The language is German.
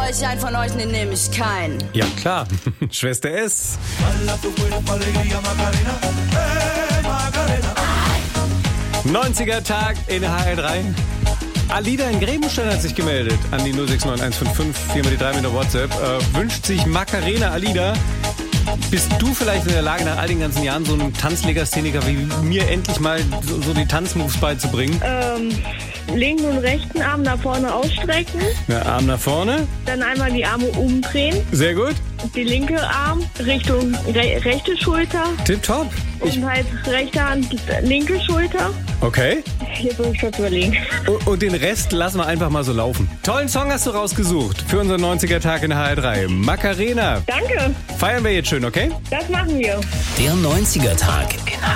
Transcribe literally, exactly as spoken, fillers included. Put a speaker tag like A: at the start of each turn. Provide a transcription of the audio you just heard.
A: soll ich einen von euch, ne, nehme ich keinen.
B: Ja, klar. Schwester S. neunziger Tag in H L drei. Alida in Grebenstein hat sich gemeldet an die null sechs neun eins fünf fünf, vier mal die drei mit der WhatsApp. Äh, wünscht sich Macarena. Alida, bist du vielleicht in der Lage, nach all den ganzen Jahren so einem Tanzlegastheniker wie mir endlich mal so, so die Tanzmoves beizubringen?
C: Ähm, linken und rechten Arm nach vorne ausstrecken.
B: Ja, Arm nach vorne.
C: Dann einmal die Arme umdrehen.
B: Sehr gut.
C: Die linke Arm Richtung re- rechte Schulter.
B: Tipptopp.
C: Und halt rechte Hand linke Schulter.
B: Okay.
C: Jetzt muss ich kurz überlegen.
B: Und, und den Rest lassen wir einfach mal so laufen. Tollen Song hast du rausgesucht für unseren neunziger Tag in H L drei. Macarena.
C: Danke.
B: Feiern wir jetzt schön, okay?
C: Das machen wir.
D: Der neunziger Tag